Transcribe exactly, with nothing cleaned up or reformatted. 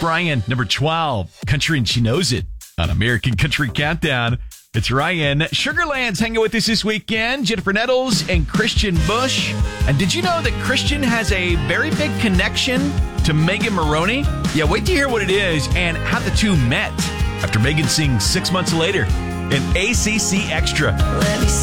Ryan, number twelve. Country and She Knows It on American Country Countdown. It's Ryan. Sugarland's hanging with us this weekend. Jennifer Nettles and Christian Bush. And did you know that Christian has a very big connection to Megan Maroney? Yeah, wait to hear what it is and how the two met after Megan sings Six Months Later in A C C Extra. Let me see.